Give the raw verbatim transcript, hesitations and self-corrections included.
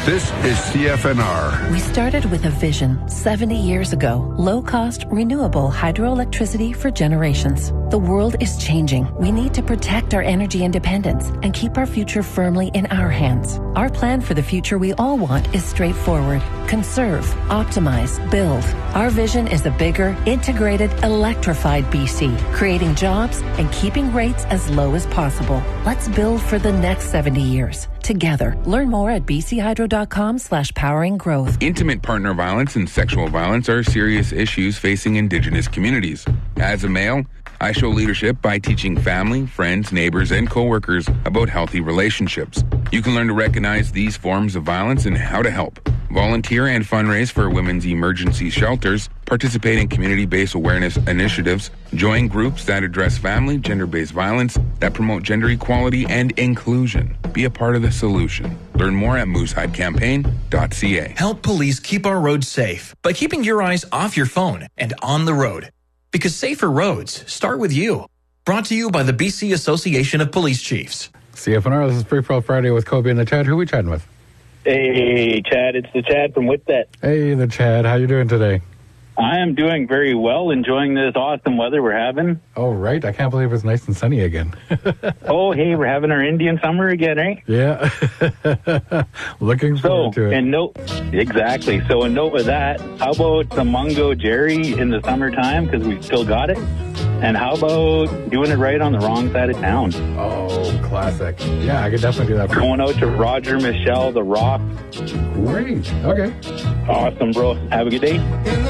This is C F N R. We started with a vision seventy years ago. Low-cost, renewable hydroelectricity for generations. The world is changing. We need to protect our energy independence and keep our future firmly in our hands. Our plan for the future we all want is straightforward. Conserve, optimize, build. Our vision is a bigger, integrated, electrified B C, creating jobs and keeping rates as low as possible. Let's build for the next seventy years. Together. Learn more at bchydro.com slash powering growth. Intimate partner violence and sexual violence are serious issues facing Indigenous communities. As a male, I show leadership by teaching family, friends, neighbors, and coworkers about healthy relationships. You can learn to recognize these forms of violence and how to help. Volunteer and fundraise for women's emergency shelters, participate in community-based awareness initiatives, join groups that address family, gender-based violence, that promote gender equality and inclusion. Be a part of the solution. Learn more at moose hide campaign dot c a. Help police keep our roads safe by keeping your eyes off your phone and on the road. Because safer roads start with you. Brought to you by the B C Association of Police Chiefs. C F N R, this is Free For All Friday with Kobe and the Chad. Who are we chatting with? Hey, Chad, it's the Chad from Whitbet. Hey, the Chad. How you doing today? I am doing very well, enjoying this awesome weather we're having. Oh, right. I can't believe it's nice and sunny again. Oh, hey, we're having our Indian summer again, right? Yeah. Looking forward so, to it. And note, exactly. So a note with that, how about the Mungo Jerry in the summertime, because we still got it? And how about doing it right on the wrong side of town? Oh, classic. Yeah, I could definitely do that. For Going out to Roger Michelle, The Rock. Great. Okay. Awesome, bro. Have a good day.